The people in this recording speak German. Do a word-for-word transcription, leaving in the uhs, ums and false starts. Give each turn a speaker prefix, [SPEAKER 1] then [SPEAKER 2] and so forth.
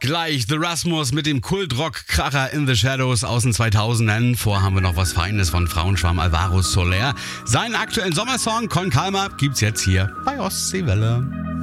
[SPEAKER 1] Gleich The Rasmus mit dem Kultrock-Kracher In the Shadows aus den zweitausendern. Vor haben wir noch was Feines von Frauenschwarm Alvaro Soler. Seinen aktuellen Sommersong Con Calma gibt's jetzt hier bei Ostseewelle.